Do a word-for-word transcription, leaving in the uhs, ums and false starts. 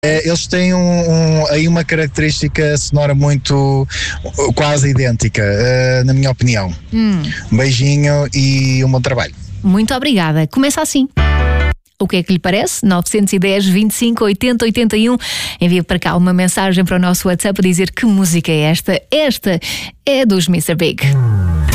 É, eles têm um, um, aí uma característica sonora muito quase idêntica, uh, na minha opinião. Hum. Um beijinho e um bom trabalho. Muito obrigada. Começa assim. O que é que lhe parece? nove um zero, vinte e cinco, oitenta, oitenta e um. Envia para cá uma mensagem para o nosso WhatsApp a dizer que música é esta. Esta é dos mister Big.